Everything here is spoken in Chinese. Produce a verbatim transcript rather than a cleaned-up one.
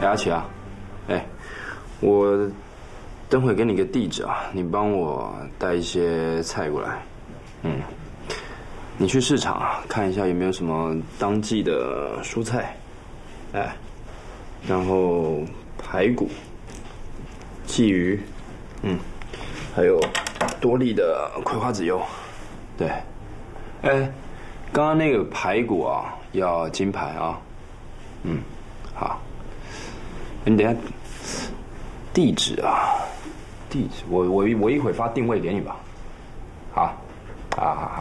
哎，阿奇啊，哎，我等会给你个地址啊，你帮我带一些菜过来。嗯，你去市场啊，看一下有没有什么当季的蔬菜，哎，然后排骨、鲫鱼，嗯，还有多粒的葵花籽油。对，哎，刚刚那个排骨啊，要金排啊。嗯，好。你等一下，地址啊，地址，我我我一会发定位给你吧。好，好好好。